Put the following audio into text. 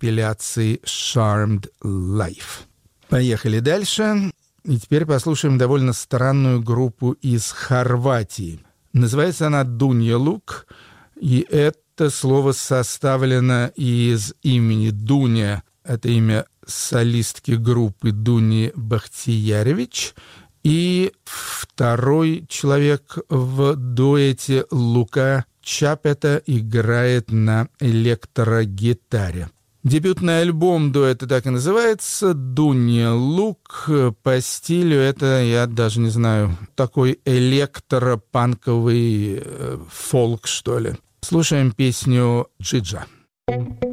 компиляции Charmed Life. Поехали дальше. И теперь послушаем довольно странную группу из Хорватии. Называется она Dunja Luk, и это слово составлено из имени Дуня. Это имя солистки группы Дуни Бахтияревич. И второй человек в дуэте Лука Чапета играет на электрогитаре. Дебютный альбом дуэта так и называется «Dunja Luk». По стилю это, я даже не знаю, такой электропанковый фолк, что ли. Слушаем песню «Джиджа».